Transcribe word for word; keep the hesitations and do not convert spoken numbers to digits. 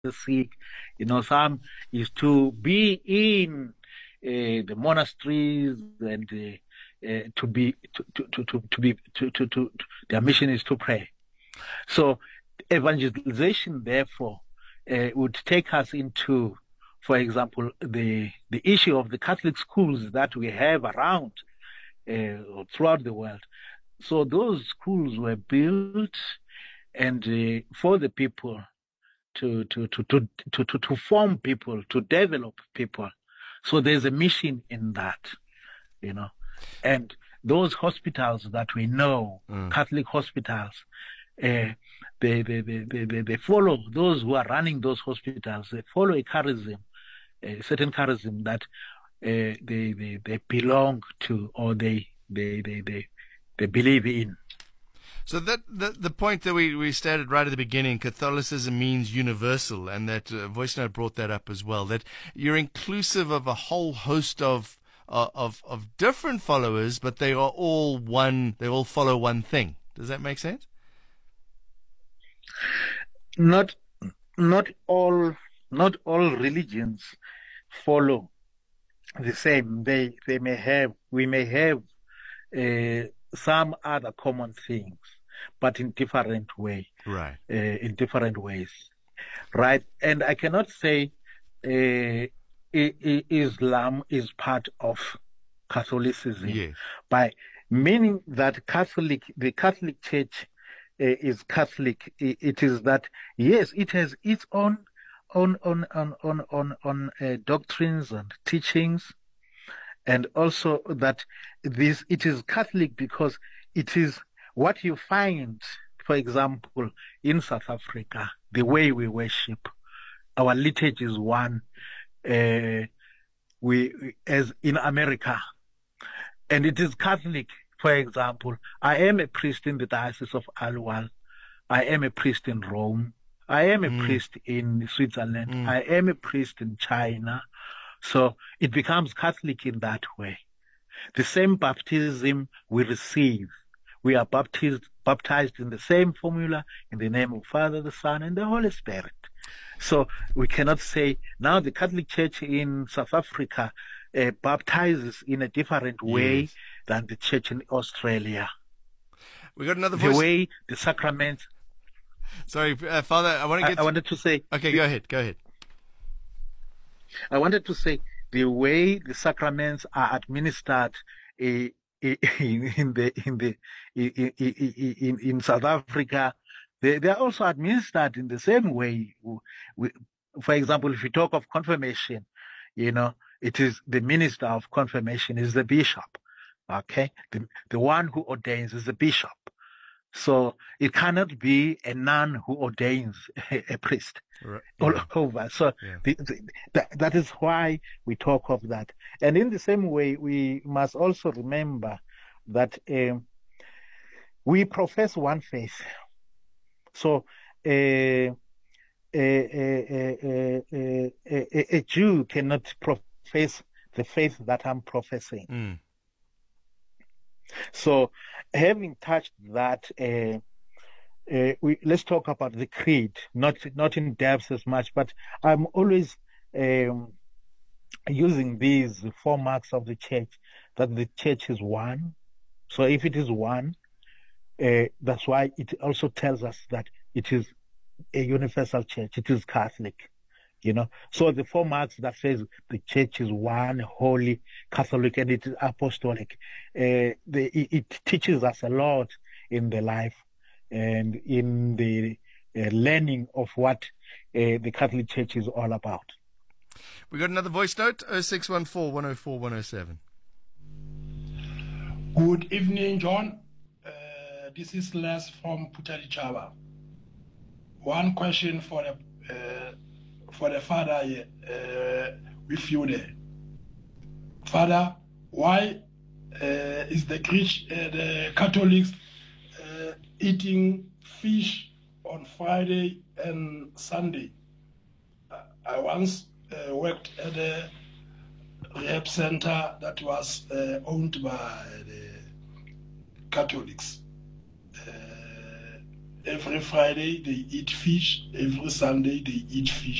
the sick. You know, some is to be in uh, the monasteries and uh, uh, to be to to to, to be to, to to their mission is to pray. So evangelization, therefore, uh, would take us into, for example, the the issue of the Catholic schools that we have around uh, throughout the world. So those schools were built and uh, for the people to to, to to to to to form people, to develop people. So there's a mission in that, you know. And those hospitals that we know, mm. Catholic hospitals, uh, they, they, they, they, they follow, those who are running those hospitals, they follow a charism, a certain charism that uh, they, they, they belong to, or they, they, they, they, they believe in. So that the, the point that we, we stated right at the beginning, Catholicism means universal, and that uh, Voice Note brought that up as well, that you're inclusive of a whole host of uh, of of different followers, but they are all one, they all follow one thing. Does that make sense? Not not all not all religions follow the same. They they may have we may have uh, some other common things, but in different way. Right. Uh, in different ways. Right. And I cannot say uh, I- I- Islam is part of Catholicism, yes. by meaning that Catholic, the Catholic Church uh, is Catholic. It is that, yes, it has its own on on on on on, on uh, doctrines and teachings, and also that this it is Catholic because it is what you find, for example, in South Africa, the way we worship, our liturgy is one. Uh, we, as in America, and it is Catholic. For example, I am a priest in the Diocese of Aliwal. I am a priest in Rome. I am a mm. priest in Switzerland. Mm. I am a priest in China. So it becomes Catholic in that way. The same baptism we receive. We are baptized, baptized in the same formula, in the name of Father, the Son, and the Holy Spirit. So we cannot say now the Catholic Church in South Africa uh, baptizes in a different way yes. than the church in Australia. We got another voice. The way the sacraments. Sorry, uh, Father, I want to get. I, I wanted to say. Okay, go ahead. Go ahead. I wanted to say the way the sacraments are administered uh, in, in the in the in in, in South Africa, they, they are also administered in the same way. We, for example, if you talk of confirmation, you know, it is the minister of confirmation is the bishop. Okay, the the one who ordains is the bishop. So it cannot be a nun who ordains a, a priest right. all yeah. over. So yeah. the, the, that, that is why we talk of that. And in the same way, we must also remember that um, we profess one faith. So uh, a, a, a, a, a, a Jew cannot profess the faith that I'm professing. Mm. So, having touched that, uh, uh, we, let's talk about the creed, not not in depth as much, but I'm always um, using these four marks of the church, that the church is one. So if it is one, uh, that's why it also tells us that it is a universal church, it is Catholic. You know, so the four marks that says the church is one, holy, Catholic, and it is apostolic. Uh, the, it, it teaches us a lot in the life and in the uh, learning of what uh, the Catholic Church is all about. We got another voice note, oh six one four, one oh four, one oh seven. Good evening, John. Uh, this is Les from Putalichaba. One question for the uh, for the father uh, with you there. Father, why uh, is the, Christ, uh, the Catholics uh, eating fish on Friday and Sunday? Uh, I once uh, worked at a rehab center that was uh, owned by the Catholics. Uh, Every Friday they eat fish. Every Sunday they eat fish.